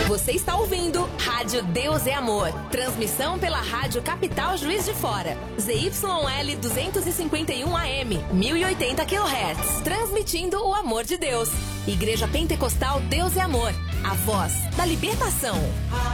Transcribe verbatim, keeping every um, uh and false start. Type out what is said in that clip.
Você está ouvindo Rádio Deus é Amor. Transmissão pela Rádio Capital Juiz de Fora. Z Y L duzentos e cinquenta e um A M, mil e oitenta quilohertz. Transmitindo o amor de Deus. Igreja Pentecostal Deus é Amor. A voz da libertação.